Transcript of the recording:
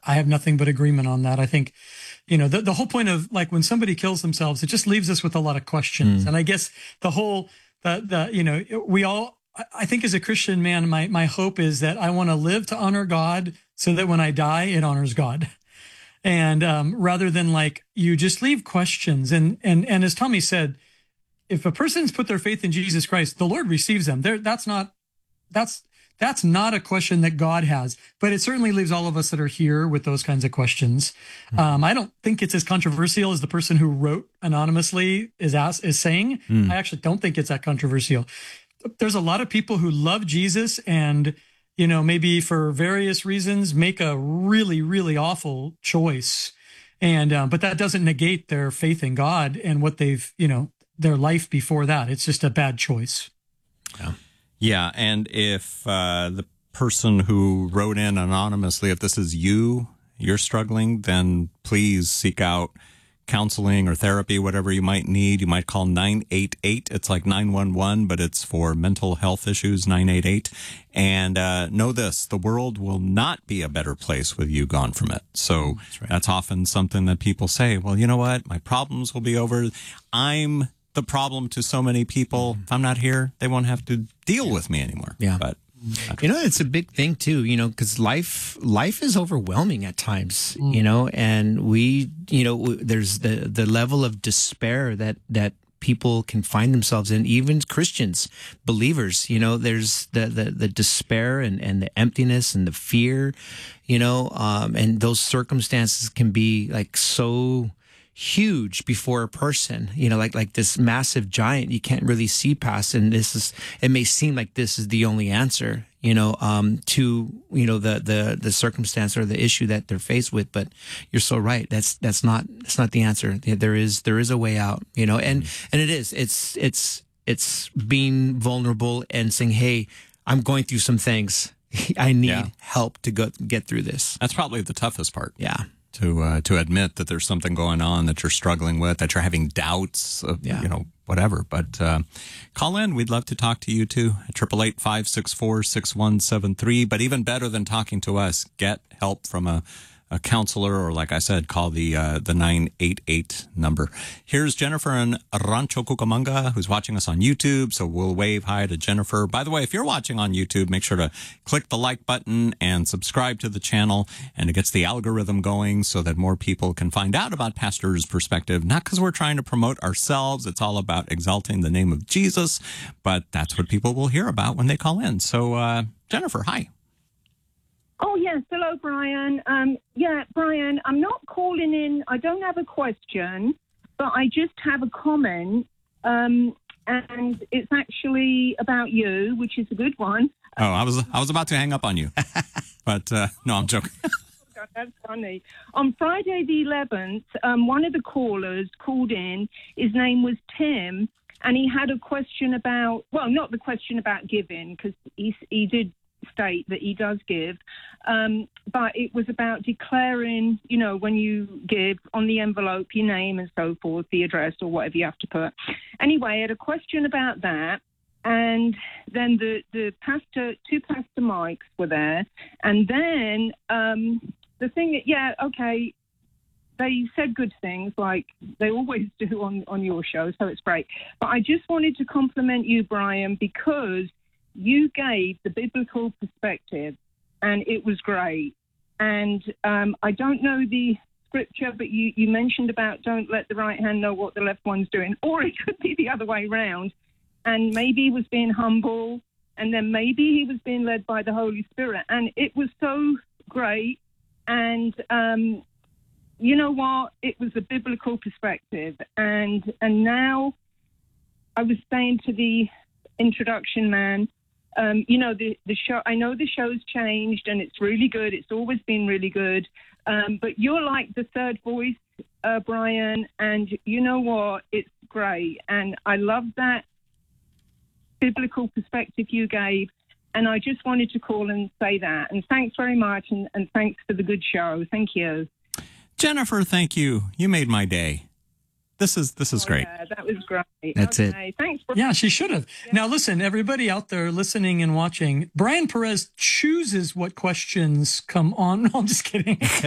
I have nothing but agreement on that. I think, the whole point of like when somebody kills themselves, it just leaves us with a lot of questions. And I guess the whole, we all, I think as a Christian man, my hope is that I want to live to honor God so that when I die, it honors God. And rather than like, you just leave questions. And as Tommy said, if a person's put their faith in Jesus Christ, the Lord receives them. That's not a question that God has, but it certainly leaves all of us that are here with those kinds of questions. I don't think it's as controversial as the person who wrote anonymously is saying. I actually don't think it's that controversial. There's a lot of people who love Jesus and, maybe for various reasons make a really, really awful choice. And, but that doesn't negate their faith in God and what they've, their life before that. It's just a bad choice. Yeah. Yeah. And if the person who wrote in anonymously, if this is you're struggling, then please seek out counseling or therapy, whatever you might need. You might call 988. It's like 911, but it's for mental health issues, 988. And know this, the world will not be a better place with you gone from it. So that's often something that people say, well, you know what? My problems will be over. I'm the problem to so many people. If I'm not here, they won't have to deal with me anymore. Yeah. But it's a big thing too, because life is overwhelming at times, and there's the level of despair that people can find themselves in, even Christians, believers, there's the despair and the emptiness and the fear, and those circumstances can be like so huge before a person, like this massive giant you can't really see past, and it may seem like this is the only answer, to the circumstance or the issue that they're faced with. But you're so right. That's not the answer. There is a way out, and it's being vulnerable and saying, hey, I'm going through some things. I need help to get through this. That's probably the toughest part. Yeah. To admit that there's something going on that you're struggling with, that you're having doubts of, whatever. But call in. We'd love to talk to you too. 888-564-6173. But even better than talking to us, get help from a counselor, or like I said, call the 988 number. Here's Jennifer in Rancho Cucamonga, who's watching us on YouTube. So we'll wave hi to Jennifer. By the way, if you're watching on YouTube, make sure to click the like button and subscribe to the channel, and it gets the algorithm going so that more people can find out about Pastor's perspective. Not because we're trying to promote ourselves. It's all about exalting the name of Jesus, but that's what people will hear about when they call in. So Jennifer, hi. Oh, yes. Hello, Brian. Brian, I'm not calling in. I don't have a question, but I just have a comment, and it's actually about you, which is a good one. Oh, I was about to hang up on you, but no, I'm joking. God, that's funny. On Friday the 11th, one of the callers called in. His name was Tim, and he had a question about, well, not the question about giving, because he did state that he does give, but it was about declaring, when you give on the envelope, your name and so forth, the address or whatever you have to put. Anyway, I had a question about that, and then the two Pastor Mikes were there, and then the thing, they said good things like they always do on your show, so it's great. But I just wanted to compliment you, Brian, because you gave the biblical perspective, and it was great. And I don't know the scripture, but you mentioned about don't let the right hand know what the left one's doing, or it could be the other way around. And maybe he was being humble, and then maybe he was being led by the Holy Spirit. And it was so great. And you know what? It was a biblical perspective. And now I was saying to the introduction man, the show, I know the show's changed and it's really good. It's always been really good. But you're like the third voice, Brian, and you know what? It's great. And I love that biblical perspective you gave. And I just wanted to call and say that. And thanks very much. And thanks for the good show. Thank you. Jennifer, thank you. You made my day. This is great. Yeah, that was great. That's it. Thanks. Yeah, she should have. Yeah. Now, listen, everybody out there listening and watching, Brian Perez chooses what questions come on. No, I'm just kidding.